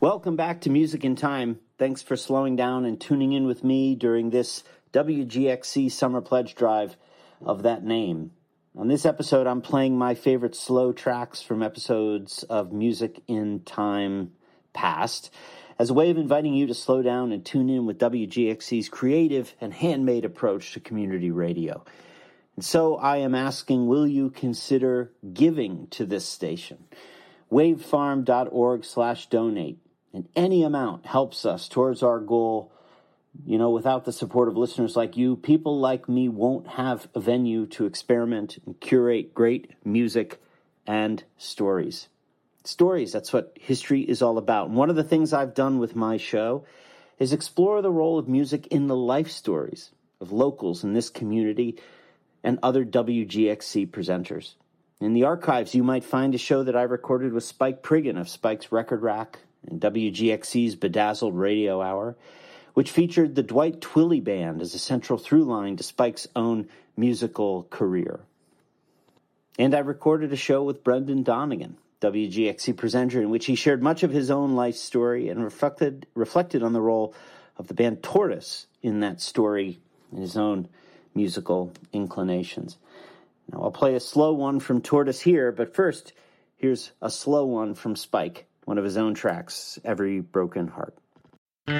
Welcome back to Music in Time. Thanks for slowing down and tuning in with me during this WGXC Summer Pledge Drive of that name. On this episode, I'm playing my favorite slow tracks from episodes of Music in Time past as a way of inviting you to slow down and tune in with WGXC's creative and handmade approach to community radio. And so I am asking, will you consider giving to this station? wavefarm.org/donate. And any amount helps us towards our goal. You know, without the support of listeners like you, people like me won't have a venue to experiment and curate great music and stories. Stories, that's what history is all about. And one of the things I've done with my show is explore the role of music in the life stories of locals in this community and other WGXC presenters. In the archives, you might find a show that I recorded with Spike Priggen of Spike's Record Rack and WGXC's Bedazzled Radio Hour, which featured the Dwight Twilley Band as a central through line to Spike's own musical career. And I recorded a show with Brendan Donegan, WGXC presenter, in which he shared much of his own life story and reflected on the role of the band Tortoise in that story and his own musical inclinations. Now, I'll play a slow one from Tortoise here, but first, here's a slow one from Spike, one of his own tracks, Every Broken Heart.